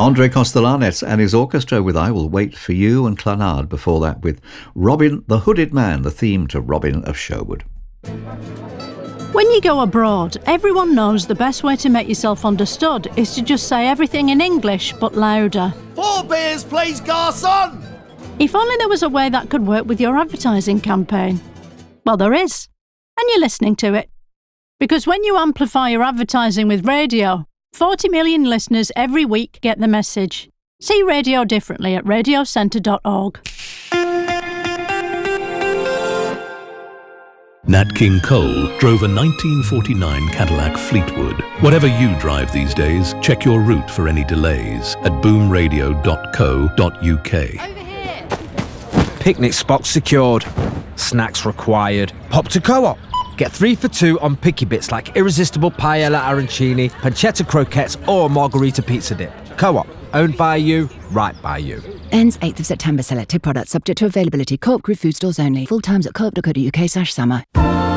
Andre Costellanet and his orchestra with I Will Wait For You, and Clanard before that with Robin the Hooded Man, the theme to Robin of Sherwood. When you go abroad, everyone knows the best way to make yourself understood is to just say everything in English, but louder. 4 beers, please, garçon! If only there was a way that could work with your advertising campaign. Well, there is. And you're listening to it. Because when you amplify your advertising with radio, 40 million listeners every week get the message. See radio differently at radiocentre.org. Nat King Cole drove a 1949 Cadillac Fleetwood. Whatever you drive these days, check your route for any delays at boomradio.co.uk. Over here. Picnic spot secured. Snacks required. Hop to Co-op. Get 3 for 2 on picky bits like irresistible paella arancini, pancetta croquettes or margarita pizza dip. Co-op. Owned by you, right by you. Ends 8th of September. Selected products subject to availability. Co-op Group food stores only. Full times at co-op.co.uk/summer.